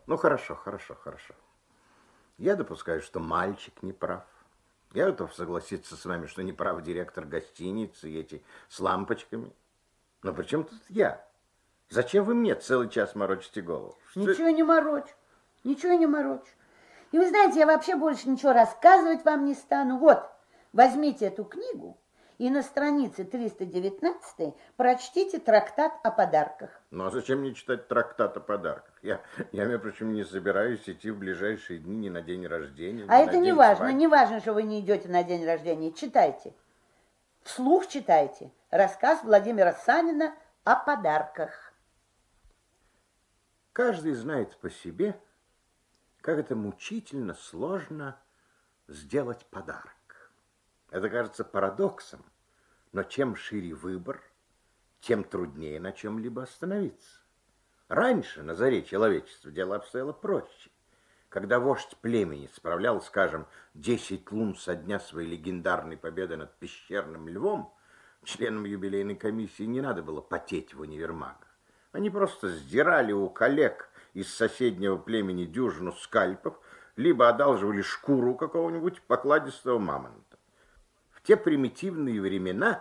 Ну, хорошо, хорошо, хорошо. Я допускаю, что мальчик не прав. Я готов согласиться с вами, что не прав директор гостиницы и эти с лампочками. Но при чем тут я? Зачем вы мне целый час морочите голову? Ничего не морочь, ничего не морочь. И вы знаете, я вообще больше ничего рассказывать вам не стану. Вот, возьмите эту книгу и на странице 319 прочтите трактат о подарках. Ну, а зачем мне читать трактат о подарках? Я, между прочим, не собираюсь идти в ближайшие дни ни на день рождения. А это не важно, не важно, что вы не идете на день рождения. Читайте, вслух читайте рассказ Владимира Санина о подарках. Каждый знает по себе, как это мучительно сложно сделать подарок. Это кажется парадоксом, но чем шире выбор, тем труднее на чем-либо остановиться. Раньше, на заре человечества, дело обстояло проще. Когда вождь племени справлял, скажем, 10 лун со дня своей легендарной победы над пещерным львом, членам юбилейной комиссии не надо было потеть в универмагах. Они просто сдирали у коллег из соседнего племени дюжину скальпов, либо одалживали шкуру какого-нибудь покладистого мамонта. В те примитивные времена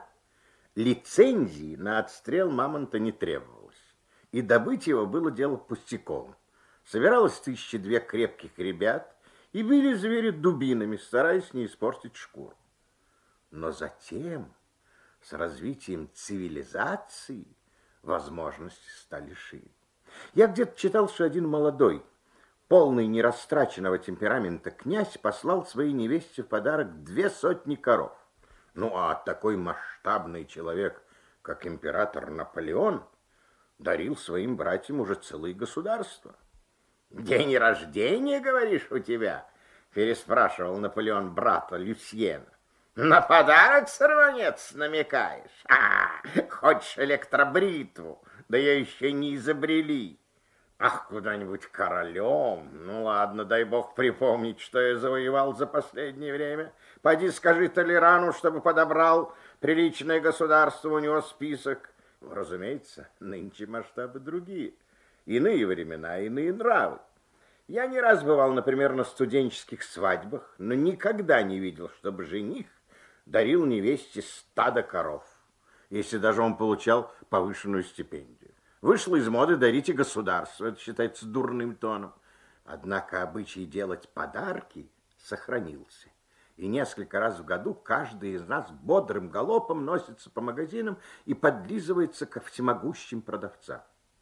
лицензии на отстрел мамонта не требовалось, и добыть его было дело пустяковым. Собиралось 1002 крепких ребят и били зверя дубинами, стараясь не испортить шкуру. Но затем, с развитием цивилизации, возможности стали шире. Я где-то читал, что один молодой, полный нерастраченного темперамента князь послал своей невесте в подарок 200 коров. Ну, а такой масштабный человек, как император Наполеон, дарил своим братьям уже целые государства. «День рождения, говоришь, у тебя?» – переспрашивал Наполеон брата Люсьена. «На подарок, сорванец, намекаешь? Хочешь электробритву? Да я еще не изобрели. Ах, куда-нибудь королем? Ну ладно, дай бог припомнить, что я завоевал за последнее время. Пойди скажи Толерану, чтобы подобрал приличное государство, у него список». Разумеется, нынче масштабы другие. Иные времена, иные нравы. Я не раз бывал, например, на студенческих свадьбах, но никогда не видел, чтобы жених дарил невесте стадо коров, если даже он получал повышенную стипендию. Вышло из моды дарить и государству, это считается дурным тоном. Однако обычай делать подарки сохранился. И несколько раз в году каждый из нас бодрым галопом носится по магазинам и подлизывается ко всемогущим продавцам.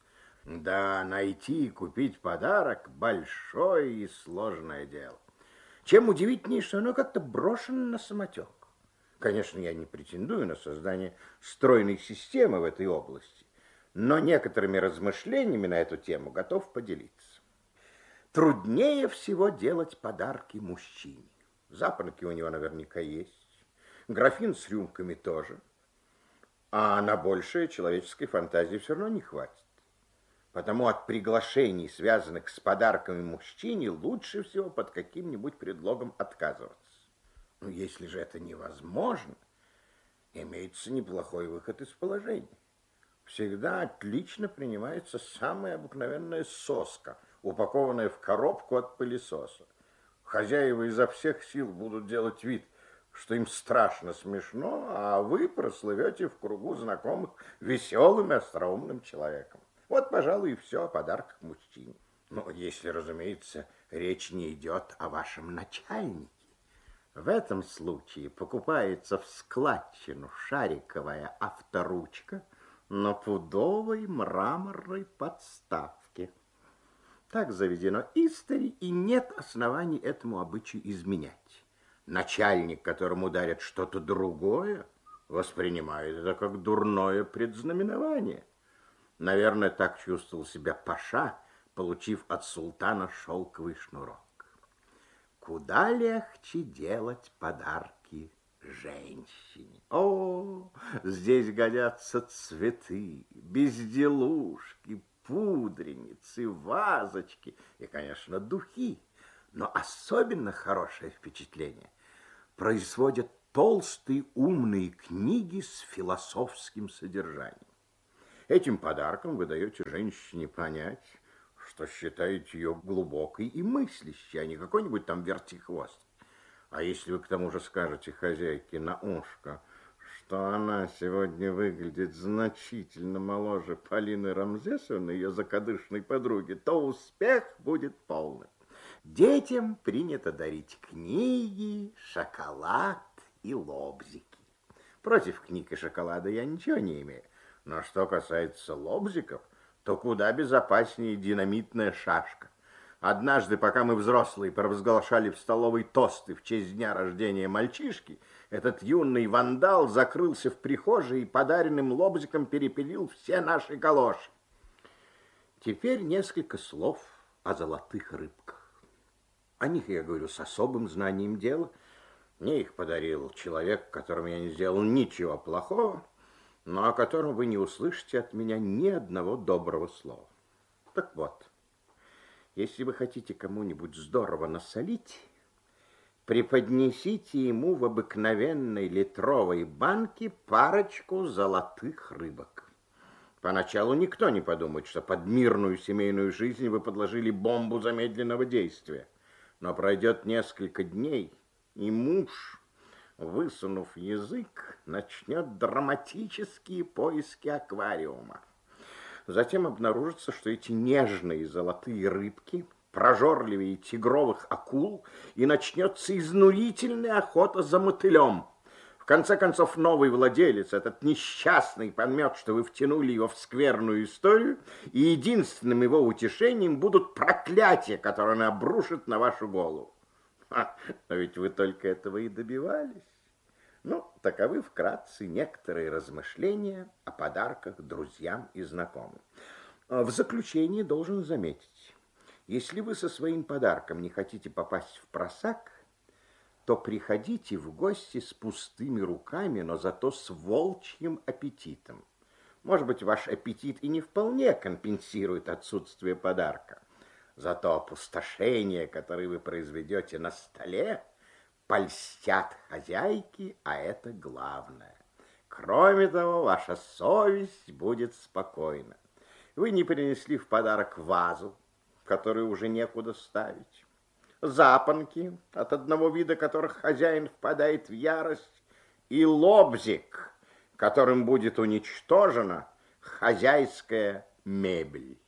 Да, найти и купить подарок – большое и сложное дело. Чем удивительнее, что оно как-то брошено на самотек. Конечно, я не претендую на создание стройной системы в этой области, но некоторыми размышлениями на эту тему готов поделиться. Труднее всего делать подарки мужчине. Запонки у него наверняка есть, графин с рюмками тоже, а на большее человеческой фантазии все равно не хватит. Потому от приглашений, связанных с подарками мужчине, лучше всего под каким-нибудь предлогом отказываться. Но если же это невозможно, имеется неплохой выход из положения. Всегда отлично принимается самая обыкновенная соска, упакованная в коробку от пылесоса. Хозяева изо всех сил будут делать вид, что им страшно смешно, а вы прослывете в кругу знакомых веселым и остроумным человеком. Вот, пожалуй, и все о подарках мужчине. Но если, разумеется, речь не идет о вашем начальнике. В этом случае покупается в складчину шариковая авторучка на пудовой мраморной подставке. Так заведено истори, и нет оснований этому обычаю изменять. Начальник, которому дарят что-то другое, воспринимает это как дурное предзнаменование. Наверное, так чувствовал себя паша, получив от султана шелковый шнурок. Куда легче делать подарки женщине. О, здесь годятся цветы, безделушки, пудреницы, вазочки и, конечно, духи. Но особенно хорошее впечатление производят толстые умные книги с философским содержанием. Этим подарком вы даете женщине понять, что считаете ее глубокой и мыслящей, а не какой-нибудь там вертихвост. А если вы к тому же скажете хозяйке на ушко, что она сегодня выглядит значительно моложе Полины Рамзесовны, ее закадычной подруги, то успех будет полный. Детям принято дарить книги, шоколад и лобзики. Против книг и шоколада я ничего не имею. Но что касается лобзиков, то куда безопаснее динамитная шашка. Однажды, пока мы взрослые провозглашали в столовой тосты в честь дня рождения мальчишки, этот юный вандал закрылся в прихожей и подаренным лобзиком перепилил все наши галоши. Теперь несколько слов о золотых рыбках. О них я говорю с особым знанием дела. Мне их подарил человек, которому я не сделал ничего плохого, но о котором вы не услышите от меня ни одного доброго слова. Так вот, если вы хотите кому-нибудь здорово насолить, преподнесите ему в обыкновенной литровой банке парочку золотых рыбок. Поначалу никто не подумает, что под мирную семейную жизнь вы подложили бомбу замедленного действия. Но пройдет несколько дней, и муж, высунув язык, начнет драматические поиски аквариума. Затем обнаружится, что эти нежные золотые рыбки прожорливее тигровых акул, и начнется изнурительная охота за мотылем. В конце концов, новый владелец, этот несчастный, поймет, что вы втянули его в скверную историю, и единственным его утешением будут проклятия, которые он обрушит на вашу голову. Но ведь вы только этого и добивались. Ну, таковы вкратце некоторые размышления о подарках друзьям и знакомым. В заключение должен заметить, если вы со своим подарком не хотите попасть в просак, то приходите в гости с пустыми руками, но зато с волчьим аппетитом. Может быть, ваш аппетит и не вполне компенсирует отсутствие подарка. Зато опустошение, которое вы произведете на столе, польстят хозяйки, а это главное. Кроме того, ваша совесть будет спокойна. Вы не принесли в подарок вазу, которую уже некуда ставить, запонки, от одного вида которых хозяин впадает в ярость, и лобзик, которым будет уничтожена хозяйская мебель.